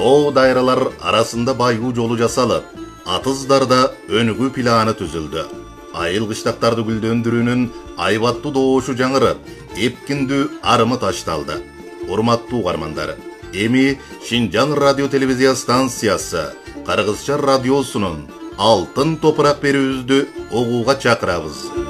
Тоо дайралар арасында байгуу жолу жасалып, атыздарда өнүгүү планы түзүлдү. Айыл кыштактарды гүлдөндүрүүнүн айбаттуу доошу жаңырып, эпкиндүү арымы ташталды. Урматтуу угармандар, эми Шинжаң радио телевизия станциясы Кыргызча радиосунун Алтын топурак берүүбүздү угууга чакырабыз.